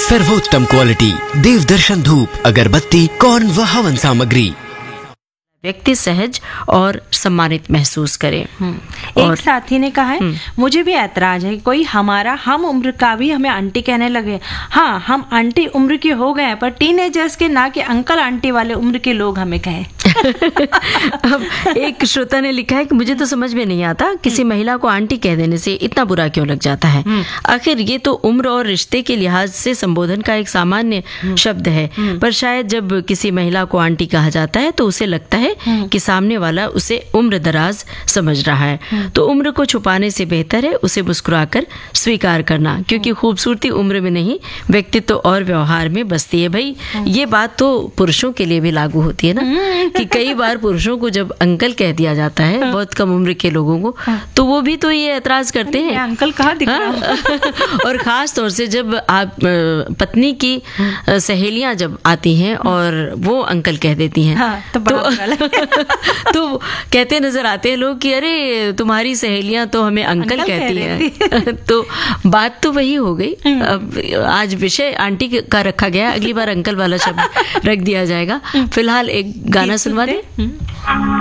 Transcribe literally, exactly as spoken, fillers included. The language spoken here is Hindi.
सर्वोत्तम क्वालिटी देवदर्शन धूप, अगरबत्ती, कौन व हवन सामग्री। व्यक्ति सहज और सम्मानित महसूस करे। एक साथी ने कहा है, मुझे भी ऐतराज है, कोई हमारा हम उम्र का भी हमें आंटी कहने लगे। हाँ, हम आंटी उम्र के हो गए, पर टीनेजर्स के ना कि अंकल आंटी वाले उम्र के लोग हमें कहें। अब एक श्रोता ने लिखा है कि मुझे तो समझ में नहीं आता किसी महिला को आंटी कह देने से इतना बुरा क्यों लग जाता है। आखिर ये तो उम्र और रिश्ते के लिहाज से संबोधन का एक सामान्य शब्द है, पर शायद जब किसी महिला को आंटी कहा जाता है तो उसे लगता है कि सामने वाला उसे उम्र दराज समझ रहा है। तो उम्र को छुपाने से बेहतर है उसे मुस्कुराकर स्वीकार करना, क्योंकि खूबसूरती उम्र में नहीं व्यक्तित्व और व्यवहार में बसती है। भाई ये बात तो पुरुषों के लिए भी लागू होती है ना, कि कई बार पुरुषों को जब अंकल कह दिया जाता है बहुत कम उम्र के लोगों को, तो वो भी तो ये ऐतराज करते हैं, अंकल कहाँ दिख रहा। और खास तौर से जब आप पत्नी की सहेलियां जब आती हैं और वो अंकल कह देती हैं, हाँ, तो, तो, तो कहते नजर आते हैं लोग कि अरे तुम्हारी सहेलियां तो हमें अंकल, अंकल कहती हैं। तो बात तो वही हो गई। अब आज विषय आंटी का रखा गया, अगली बार अंकल वाला शब्द रख दिया जाएगा। फिलहाल एक गाना सुनवा दे।